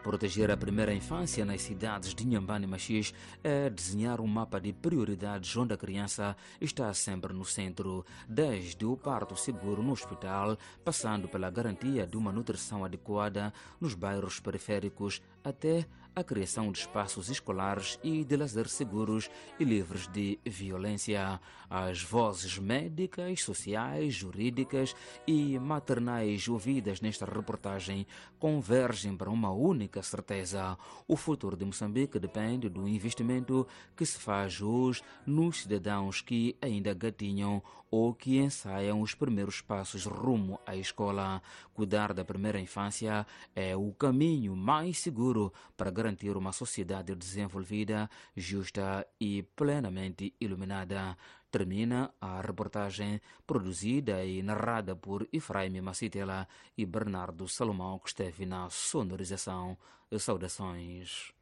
proteger a primeira infância nas cidades de Inhambane e Machis é desenhar um mapa de prioridades onde a criança está sempre no centro, desde o parto seguro no hospital, passando pela garantia de uma nutrição adequada nos bairros periféricos, até a criação de espaços escolares e de lazer seguros e livres de violência. As vozes médicas, sociais, jurídicas e maternais ouvidas nesta reportagem convergem para uma única certeza: o futuro de Moçambique depende do investimento que se faz hoje nos cidadãos que ainda gatinham ou que ensaiam os primeiros passos rumo à escola. Cuidar da primeira infância é o caminho mais seguro para garantir uma sociedade desenvolvida, justa e plenamente iluminada. Termina a reportagem produzida e narrada por Efraim Macitela e Bernardo Salomão, que esteve na sonorização. Saudações.